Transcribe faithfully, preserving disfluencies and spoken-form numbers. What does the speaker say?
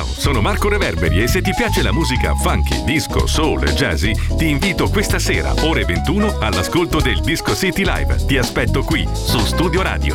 Ciao, sono Marco Reverberi e se ti piace la musica funky, disco, soul e jazzy, ti invito questa sera, ore ventuno, all'ascolto del Disco City Live. Ti aspetto qui, su Studio Radio.